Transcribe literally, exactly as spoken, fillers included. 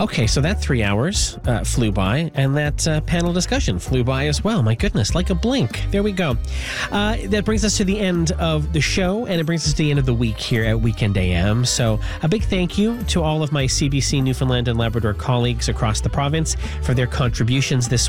Okay, so that three hours uh, flew by, and that uh, panel discussion flew by as well. My goodness, like a blink. There we go. Uh, that brings us to the end of the show, and it brings us to the end of the week here at Weekend A M. So a big thank you to all of my C B C Newfoundland and Labrador colleagues across the province for their contributions this